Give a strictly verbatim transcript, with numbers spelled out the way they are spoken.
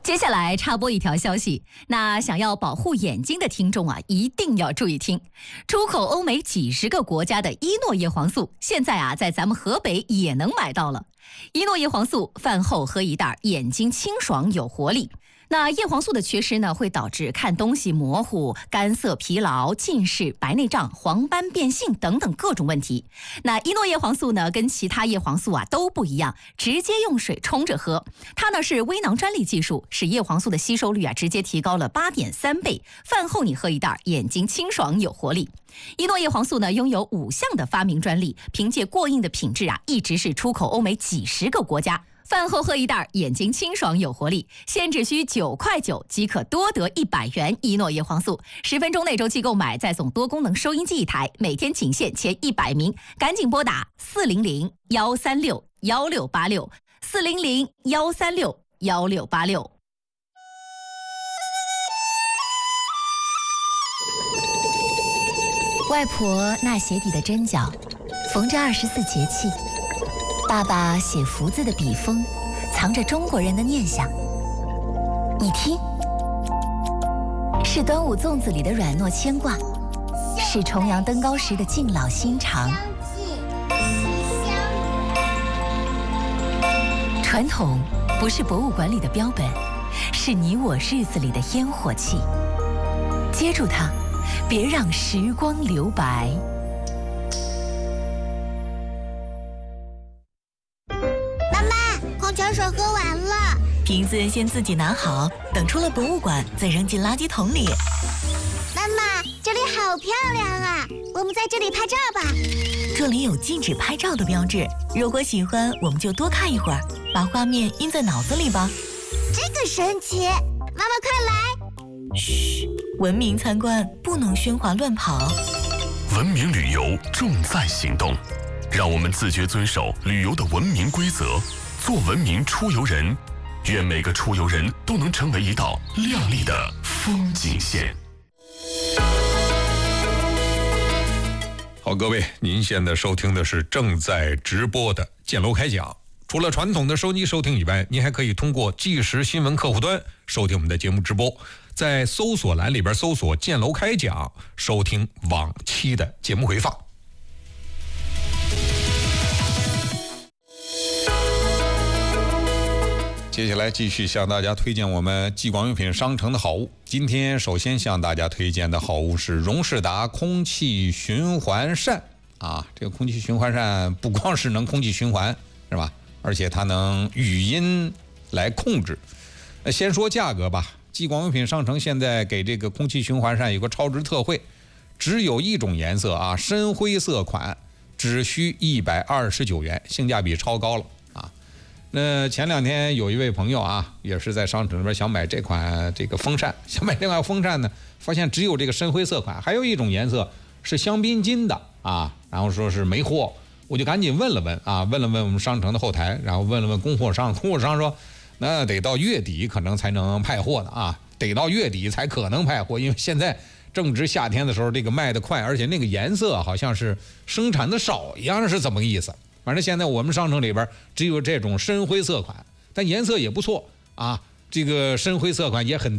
接下来插播一条消息，那想要保护眼睛的听众啊，一定要注意听。出口欧美几十个国家的伊诺叶黄素，现在啊，在咱们河北也能买到了。伊诺叶黄素饭后喝一袋，眼睛清爽有活力。那叶黄素的缺失呢，会导致看东西模糊、干涩、疲劳、近视、白内障、黄斑变性等等各种问题。那伊诺叶黄素呢，跟其他叶黄素啊都不一样，直接用水冲着喝。它呢是微囊专利技术，使叶黄素的吸收率啊直接提高了八点三倍。饭后你喝一袋，眼睛清爽有活力。伊诺叶黄素呢拥有五项的发明专利，凭借过硬的品质啊，一直是出口欧美几十个国家。饭后喝一袋，眼睛清爽有活力，现只需九块九即可多得一百元伊诺叶黄素。十分钟内周期购买，再送多功能收音机一台，每天仅限前一百名，赶紧拨打四零零幺三六幺六八六四零零幺三六幺六八六。外婆那鞋底的针脚，缝着二十四节气。爸爸写福字的笔锋，藏着中国人的念想。你听，是端午粽子里的软糯牵挂，是重阳登高时的敬老心肠。传统不是博物馆里的标本，是你我日子里的烟火气。接住它，别让时光留白。 泉水喝完了， 瓶子先自己拿好，等出了博物馆再扔进垃圾桶里。 妈妈，这里好漂亮啊，我们在这里拍照吧。 这里有禁止拍照的标志，如果喜欢我们就多看一会儿，把画面印在脑子里吧。 这个神奇，妈妈快来。 嘘，文明参观不能喧哗乱跑。 文明旅游重在行动，让我们自觉遵守旅游的文明规则，做文明出游人，愿每个出游人都能成为一道亮丽的风景线。 好，各位，您现在收听的是正在直播的建楼开讲。除了传统的收机收听以外，您还可以通过即时新闻客户端收听我们的节目直播，在搜索栏里边搜索建楼开讲，收听往期的节目回放。接下来继续向大家推荐我们激光用品商城的好物。今天首先向大家推荐的好物是荣仕达空气循环扇啊，这个空气循环扇不光是能空气循环是吧，而且它能语音来控制。先说价格吧，激光用品商城现在给这个空气循环扇有个超值特惠，只有一种颜色啊，深灰色款，只需一百二十九元，性价比超高了。那前两天有一位朋友啊，也是在商城里边想买这款这个风扇，想买这款风扇呢，发现只有这个深灰色款，还有一种颜色是香槟金的啊，然后说是没货，我就赶紧问了问啊，问了问我们商城的后台，然后问了问供货商，供货商说那得到月底可能才能派货的啊，得到月底才可能派货，因为现在正值夏天的时候，这个卖得快，而且那个颜色好像是生产的少一样，是怎么个意思？反正现在我们商城里边只有这种深灰色款，但颜色也不错啊，这个深灰色款也很